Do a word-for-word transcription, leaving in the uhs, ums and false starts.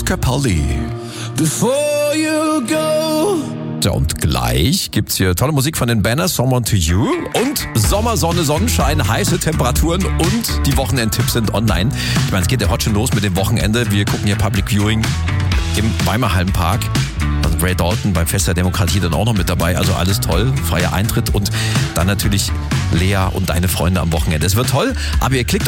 Capaldi. Before you go. Ja, und gleich gibt's hier tolle Musik von den Banners, Someone to You und Sommer, Sonne, Sonnenschein, heiße Temperaturen und die Wochenendtipps sind online. Ich meine, es geht ja heute schon los mit dem Wochenende. Wir gucken hier Public Viewing im Weimarhallenpark. Also Ray Dalton beim Fest der Demokratie dann auch noch mit dabei. Also alles toll, freier Eintritt und dann natürlich Lea und deine Freunde am Wochenende. Es wird toll, aber ihr klickt